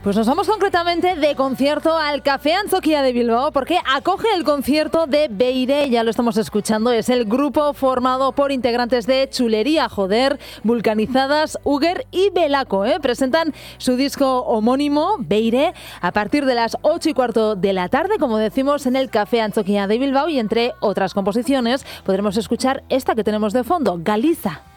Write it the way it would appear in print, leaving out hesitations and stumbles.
Pues nos vamos concretamente de concierto al Café Antzoquia de Bilbao porque acoge el concierto de Beire, ya lo estamos escuchando, es el grupo formado por integrantes de Chulería Joder, Vulcanizadas, Uger y Belaco. Presentan su disco homónimo, Beire, a partir de las 8:15 de la tarde, como decimos, en el Café Antzoquia de Bilbao, y entre otras composiciones podremos escuchar esta que tenemos de fondo, Galiza.